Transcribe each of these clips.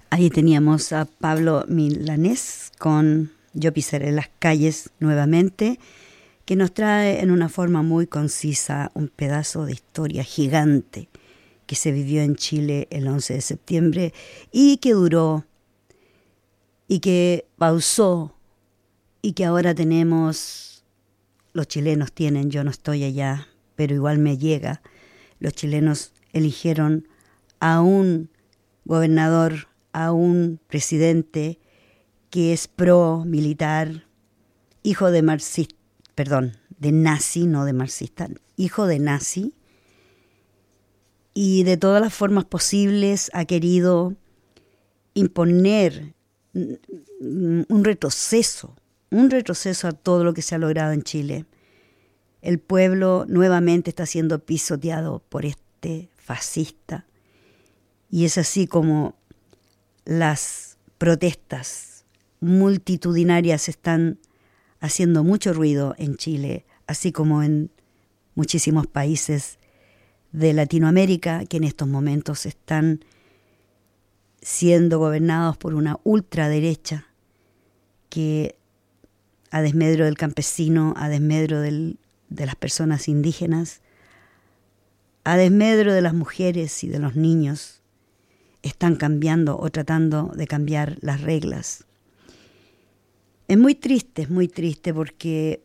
Ahí teníamos a Pablo Milanés con Yo pisaré las calles nuevamente, que nos trae en una forma muy concisa un pedazo de historia gigante que se vivió en Chile el 11 de septiembre y que duró y que pausó y que ahora tenemos, los chilenos tienen, yo no estoy allá, pero igual me llega, los chilenos eligieron a un gobernador, a un presidente que es pro militar, hijo de marxista, de nazi, no de marxista, hijo de nazi, y de todas las formas posibles ha querido imponer un retroceso a todo lo que se ha logrado en Chile. El pueblo nuevamente está siendo pisoteado por este fascista, y es así como las protestas multitudinarias están haciendo mucho ruido en Chile, así como en muchísimos países de Latinoamérica que en estos momentos están siendo gobernados por una ultraderecha que, a desmedro del campesino, a desmedro de las personas indígenas, a desmedro de las mujeres y de los niños, están cambiando o tratando de cambiar las reglas. Es muy triste porque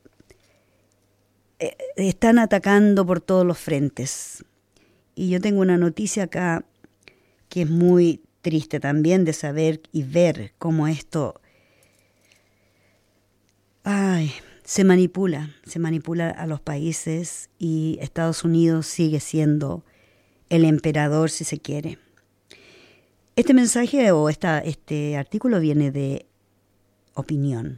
están atacando por todos los frentes. Y yo tengo una noticia acá que es muy triste también de saber y ver cómo esto se manipula a los países, y Estados Unidos sigue siendo el emperador, si se quiere. Este mensaje o este artículo viene de Opinión.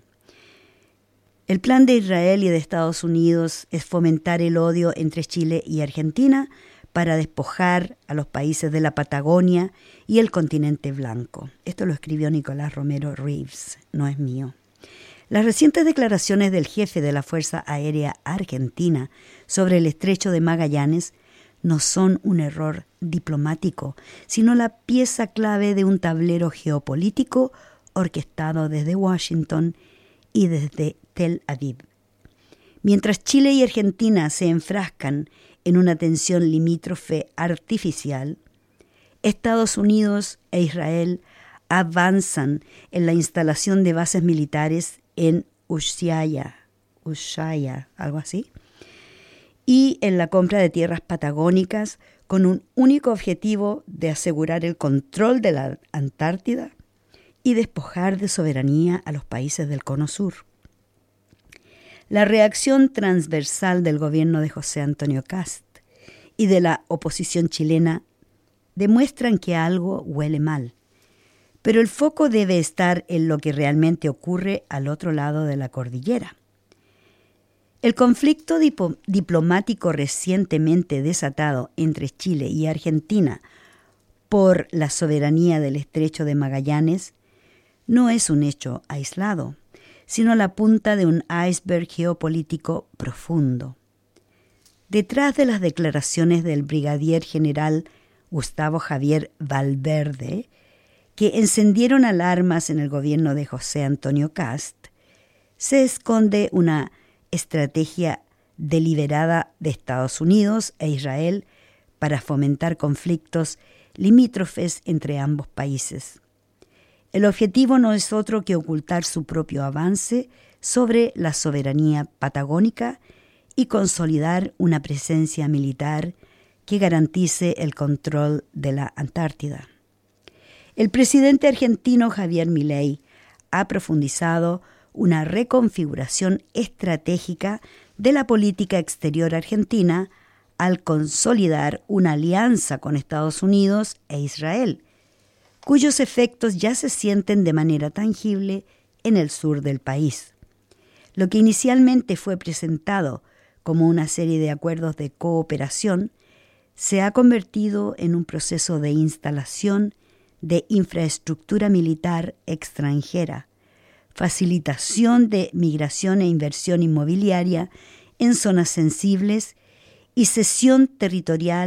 El plan de Israel y de Estados Unidos es fomentar el odio entre Chile y Argentina para despojar a los países de la Patagonia y el continente blanco. Esto lo escribió Nicolás Romero Reeves, no es mío. Las recientes declaraciones del jefe de la Fuerza Aérea Argentina sobre el estrecho de Magallanes no son un error diplomático, sino la pieza clave de un tablero geopolítico orquestado desde Washington y desde Tel Aviv. Mientras Chile y Argentina se enfrascan en una tensión limítrofe artificial, Estados Unidos e Israel avanzan en la instalación de bases militares en Ushuaia, algo así, y en la compra de tierras patagónicas con un único objetivo de asegurar el control de la Antártida y despojar de soberanía a los países del Cono Sur. La reacción transversal del gobierno de José Antonio Kast y de la oposición chilena demuestran que algo huele mal, pero el foco debe estar en lo que realmente ocurre al otro lado de la cordillera. El conflicto diplomático recientemente desatado entre Chile y Argentina por la soberanía del estrecho de Magallanes no es un hecho aislado, sino la punta de un iceberg geopolítico profundo. Detrás de las declaraciones del brigadier general Gustavo Javier Valverde, que encendieron alarmas en el gobierno de José Antonio Kast, se esconde una estrategia deliberada de Estados Unidos e Israel para fomentar conflictos limítrofes entre ambos países. El objetivo no es otro que ocultar su propio avance sobre la soberanía patagónica y consolidar una presencia militar que garantice el control de la Antártida. El presidente argentino Javier Milei ha profundizado una reconfiguración estratégica de la política exterior argentina al consolidar una alianza con Estados Unidos e Israel, cuyos efectos ya se sienten de manera tangible en el sur del país. Lo que inicialmente fue presentado como una serie de acuerdos de cooperación se ha convertido en un proceso de instalación de infraestructura militar extranjera, facilitación de migración e inversión inmobiliaria en zonas sensibles y cesión territorial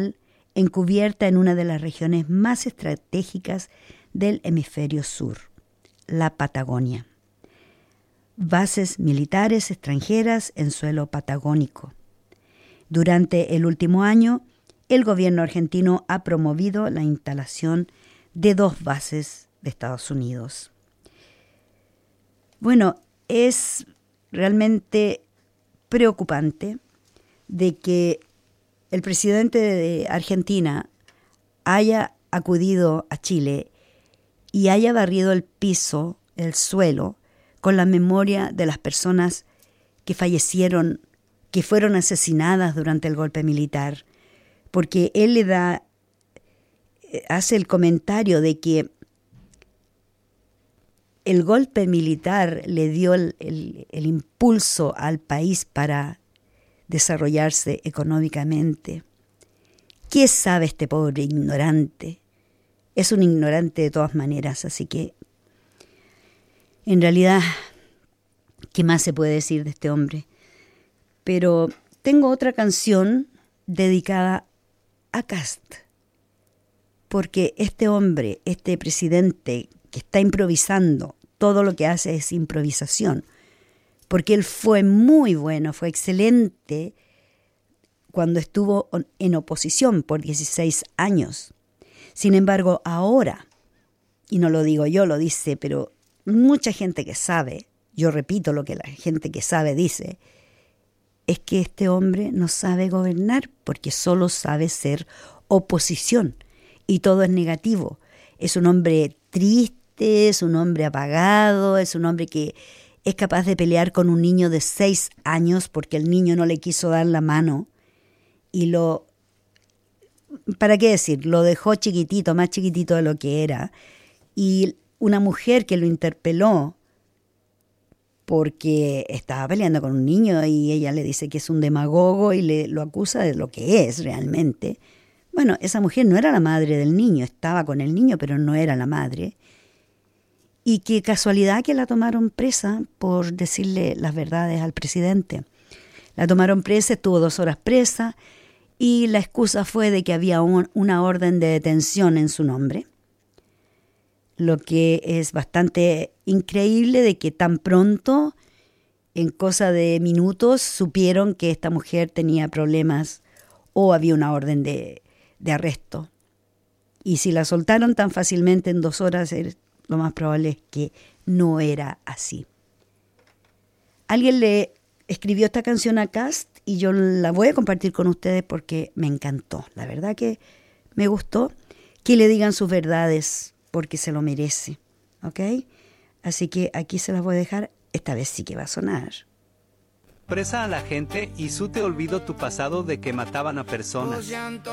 encubierta en una de las regiones más estratégicas del hemisferio sur, la Patagonia. Bases militares extranjeras en suelo patagónico. Durante el último año, el gobierno argentino ha promovido la instalación de 2 bases de Estados Unidos. Bueno, es realmente preocupante de que el presidente de Argentina haya acudido a Chile y haya barrido el piso, el suelo, con la memoria de las personas que fallecieron, que fueron asesinadas durante el golpe militar, porque él hace el comentario de que el golpe militar le dio el impulso al país para desarrollarse económicamente. ¿Qué sabe este pobre ignorante? Es un ignorante de todas maneras, así que en realidad, ¿qué más se puede decir de este hombre? Pero tengo otra canción dedicada a Kast, porque este hombre, este presidente que está improvisando, todo lo que hace es improvisación, porque él fue muy bueno, fue excelente cuando estuvo en oposición por 16 años. Sin embargo, ahora, y no lo digo yo, lo dice, pero mucha gente que sabe, yo repito lo que la gente que sabe dice, es que este hombre no sabe gobernar porque solo sabe ser oposición y todo es negativo. Es un hombre triste, es un hombre apagado, es un hombre que es capaz de pelear con un niño de 6 años porque el niño no le quiso dar la mano y ¿para qué decir? Lo dejó chiquitito, más chiquitito de lo que era. Y una mujer que lo interpeló porque estaba peleando con un niño y ella le dice que es un demagogo y lo acusa de lo que es realmente. Bueno, esa mujer no era la madre del niño, estaba con el niño, pero no era la madre. Y qué casualidad que la tomaron presa por decirle las verdades al presidente. La tomaron presa, estuvo 2 horas presa y la excusa fue de que había una orden de detención en su nombre. Lo que es bastante increíble de que tan pronto, en cosa de minutos, supieron que esta mujer tenía problemas o había una orden de arresto. Y si la soltaron tan fácilmente en 2 horas, lo más probable es que no era así. Alguien le escribió esta canción a Kast y yo la voy a compartir con ustedes porque me encantó. La verdad que me gustó que le digan sus verdades porque se lo merece, ¿ok? Así que aquí se las voy a dejar. Esta vez sí que va a sonar. Presa a la gente y su te olvido tu pasado de que mataban a personas.